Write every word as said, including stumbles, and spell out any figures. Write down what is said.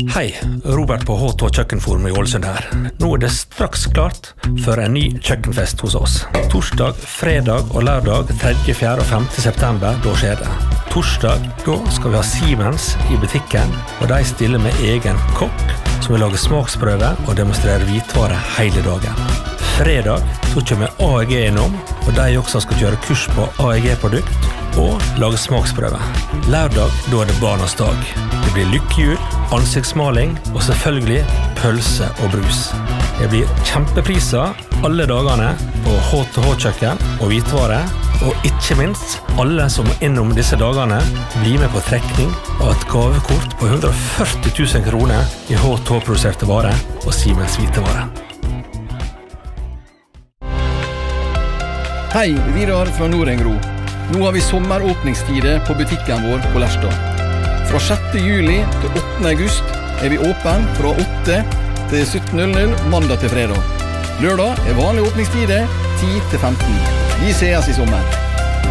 Hei, Robert på H to Kjøkkenforum i Ålesund her. Nå er det straks klart for en ny kjøkkenfest hos oss. Torsdag, fredag og lørdag tredje, fjerde og femte september, da skjer det. Torsdag, da skal vi ha Siemens i butikken, og de stiller med egen kokk, som vil lage smaksprøve og demonstrere hvitvare hele dagen. Fredag, så kommer A E G innom, og de også skal kjøre kurs på A E G-produkt og lage smaksprøve. Lørdag, da er det barnas dag. Det blir lykkehjul, ansiktsmaling og selvfølgelig pølse og brus. Det blir kjempepriser alle dagene på H to H-kjøkken og hvitvare, og ikke minst alle som er innom disse dagene blir med på trekning av et gavekort på hundre og førti tusen kroner i H to H-produserte varer og Siemens hvitevare. Hei, Vidar fra Norengro. Nå har vi sommeråpningstider på butikken vår på Lerstad. Fra sjette juli til åttende august er vi åpen fra åtte til sytten mandag til fredag. Lørdag er vanlig åpningstider ti til femten. Vi ses i sommer.